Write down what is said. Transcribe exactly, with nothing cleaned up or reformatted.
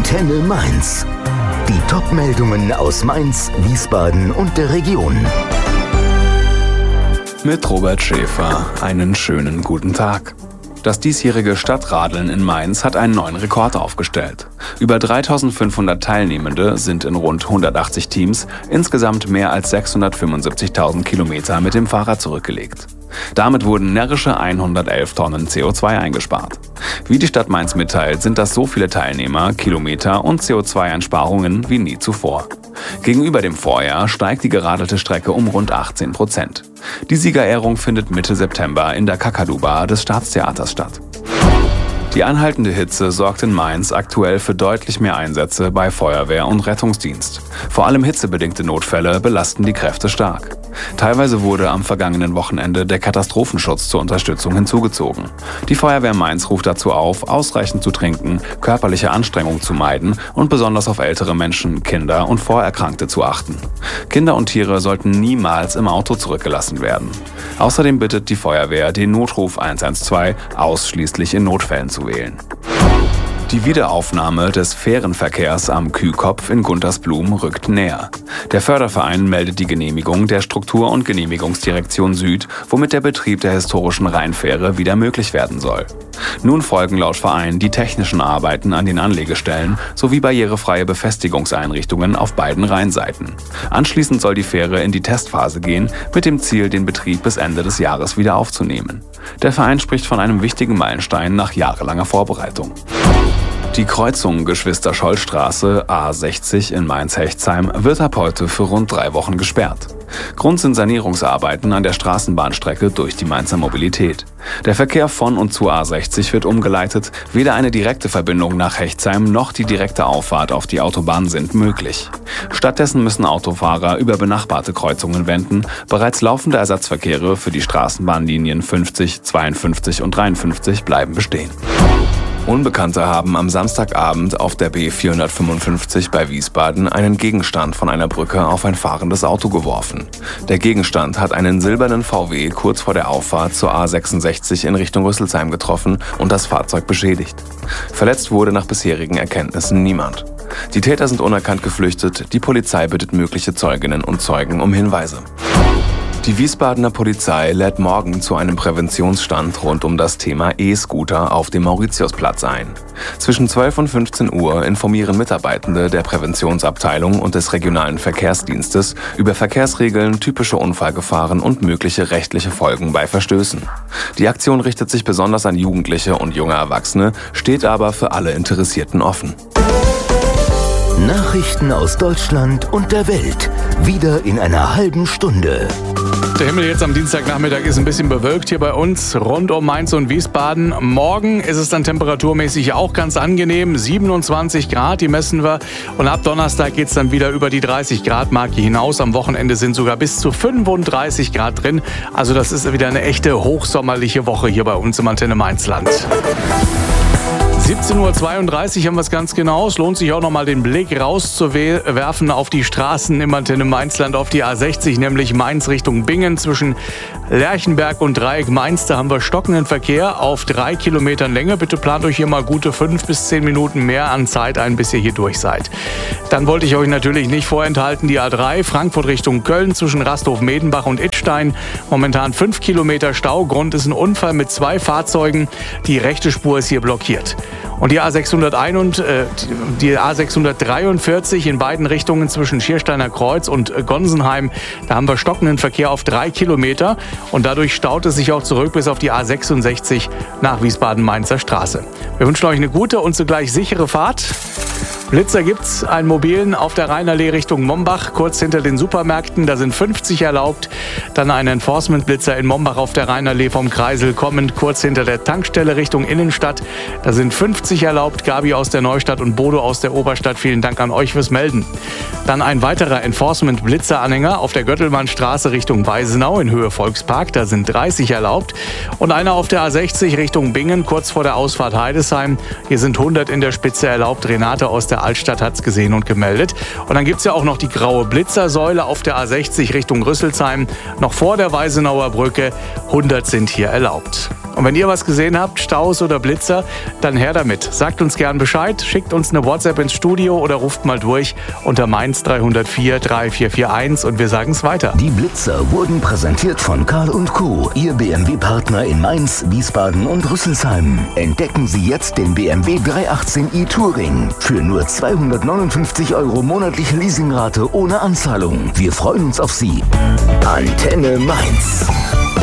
Antenne Mainz. Die Top-Meldungen aus Mainz, Wiesbaden und der Region. Mit Robert Schäfer. Einen schönen guten Tag. Das diesjährige Stadtradeln in Mainz hat einen neuen Rekord aufgestellt. Über dreitausendfünfhundert Teilnehmende sind in rund hundertachtzig Teams insgesamt mehr als sechshundertfünfundsiebzigtausend Kilometer mit dem Fahrrad zurückgelegt. Damit wurden närrische hundertelf Tonnen C O zwei eingespart. Wie die Stadt Mainz mitteilt, sind das so viele Teilnehmer, Kilometer und C O zwei Einsparungen wie nie zuvor. Gegenüber dem Vorjahr steigt die geradelte Strecke um rund achtzehn Prozent. Die Siegerehrung findet Mitte September in der Kakadu-Bar des Staatstheaters statt. Die anhaltende Hitze sorgt in Mainz aktuell für deutlich mehr Einsätze bei Feuerwehr und Rettungsdienst. Vor allem hitzebedingte Notfälle belasten die Kräfte stark. Teilweise wurde am vergangenen Wochenende der Katastrophenschutz zur Unterstützung hinzugezogen. Die Feuerwehr Mainz ruft dazu auf, ausreichend zu trinken, körperliche Anstrengung zu meiden und besonders auf ältere Menschen, Kinder und Vorerkrankte zu achten. Kinder und Tiere sollten niemals im Auto zurückgelassen werden. Außerdem bittet die Feuerwehr, den Notruf eins eins zwei ausschließlich in Notfällen zu wählen. Die Wiederaufnahme des Fährenverkehrs am Kühkopf in Guntersblum rückt näher. Der Förderverein meldet die Genehmigung der Struktur- und Genehmigungsdirektion Süd, womit der Betrieb der historischen Rheinfähre wieder möglich werden soll. Nun folgen laut Verein die technischen Arbeiten an den Anlegestellen sowie barrierefreie Befestigungseinrichtungen auf beiden Rheinseiten. Anschließend soll die Fähre in die Testphase gehen, mit dem Ziel, den Betrieb bis Ende des Jahres wieder aufzunehmen. Der Verein spricht von einem wichtigen Meilenstein nach jahrelanger Vorbereitung. Die Kreuzung Geschwister-Scholl-Straße A sechzig in Mainz-Hechtsheim wird ab heute für rund drei Wochen gesperrt. Grund sind Sanierungsarbeiten an der Straßenbahnstrecke durch die Mainzer Mobilität. Der Verkehr von und zu A sechzig wird umgeleitet, weder eine direkte Verbindung nach Hechtsheim noch die direkte Auffahrt auf die Autobahn sind möglich. Stattdessen müssen Autofahrer über benachbarte Kreuzungen wenden, bereits laufende Ersatzverkehre für die Straßenbahnlinien fünfzig, zweiundfünfzig und dreiundfünfzig bleiben bestehen. Unbekannte haben am Samstagabend auf der B vierhundertfünfundfünfzig bei Wiesbaden einen Gegenstand von einer Brücke auf ein fahrendes Auto geworfen. Der Gegenstand hat einen silbernen V W kurz vor der Auffahrt zur A sechsundsechzig in Richtung Rüsselsheim getroffen und das Fahrzeug beschädigt. Verletzt wurde nach bisherigen Erkenntnissen niemand. Die Täter sind unerkannt geflüchtet, die Polizei bittet mögliche Zeuginnen und Zeugen um Hinweise. Die Wiesbadener Polizei lädt morgen zu einem Präventionsstand rund um das Thema E-Scooter auf dem Mauritiusplatz ein. Zwischen zwölf und fünfzehn Uhr informieren Mitarbeitende der Präventionsabteilung und des regionalen Verkehrsdienstes über Verkehrsregeln, typische Unfallgefahren und mögliche rechtliche Folgen bei Verstößen. Die Aktion richtet sich besonders an Jugendliche und junge Erwachsene, steht aber für alle Interessierten offen. Nachrichten aus Deutschland und der Welt. Wieder in einer halben Stunde. Der Himmel jetzt am Dienstagnachmittag ist ein bisschen bewölkt hier bei uns rund um Mainz und Wiesbaden. Morgen ist es dann temperaturmäßig auch ganz angenehm. siebenundzwanzig Grad, die messen wir. Und ab Donnerstag geht es dann wieder über die dreißig Grad Marke hinaus. Am Wochenende sind sogar bis zu fünfunddreißig Grad drin. Also das ist wieder eine echte hochsommerliche Woche hier bei uns im Antenne Mainzland. siebzehn Uhr zweiunddreißig haben wir es ganz genau. Es lohnt sich auch noch mal den Blick rauszuwerfen auf die Straßen im Antenne Mainzland, auf die A sechzig, nämlich Mainz Richtung Bingen zwischen Lerchenberg und Dreieck Mainz. Da haben wir stockenden Verkehr auf drei Kilometern Länge. Bitte plant euch hier mal gute fünf bis zehn Minuten mehr an Zeit ein, bis ihr hier durch seid. Dann wollte ich euch natürlich nicht vorenthalten, die A drei Frankfurt Richtung Köln zwischen Rasthof-Medenbach und Idstein. Momentan fünf Kilometer Stau. Grund ist ein Unfall mit zwei Fahrzeugen. Die rechte Spur ist hier blockiert. Und die A sechshunderteins und äh, die A sechshundertdreiundvierzig in beiden Richtungen zwischen Schiersteiner Kreuz und äh, Gonsenheim, da haben wir stockenden Verkehr auf drei Kilometer und dadurch staut es sich auch zurück bis auf die A sechsundsechzig nach Wiesbaden-Mainzer Straße. Wir wünschen euch eine gute und zugleich sichere Fahrt. Blitzer gibt's, einen mobilen auf der Rheinallee Richtung Mombach, kurz hinter den Supermärkten, da sind fünfzig erlaubt. Dann ein Enforcement-Blitzer in Mombach auf der Rheinallee vom Kreisel kommend, kurz hinter der Tankstelle Richtung Innenstadt. Da sind fünfzig erlaubt, Gabi aus der Neustadt und Bodo aus der Oberstadt. Vielen Dank an euch fürs Melden. Dann ein weiterer Enforcement-Blitzer-Anhänger auf der Göttelmannstraße Richtung Weisenau in Höhe Volkspark, da sind dreißig erlaubt. Und einer auf der A sechzig Richtung Bingen, kurz vor der Ausfahrt Heidesheim. Hier sind hundert in der Spitze erlaubt. Renate aus der Altstadt hat's gesehen und gemeldet. Und dann gibt's ja auch noch die graue Blitzersäule auf der A sechzig Richtung Rüsselsheim. Noch vor der Weisenauer Brücke. hundert sind hier erlaubt. Und wenn ihr was gesehen habt, Staus oder Blitzer, dann her damit. Sagt uns gern Bescheid, schickt uns eine WhatsApp ins Studio oder ruft mal durch unter Mainz drei null vier drei vier vier eins und wir sagen es weiter. Die Blitzer wurden präsentiert von Karl und Co., Ihr B M W-Partner in Mainz, Wiesbaden und Rüsselsheim. Entdecken Sie jetzt den B M W dreihundertachtzehn i Touring für nur zweihundertneunundfünfzig Euro monatliche Leasingrate ohne Anzahlung. Wir freuen uns auf Sie. Antenne Mainz.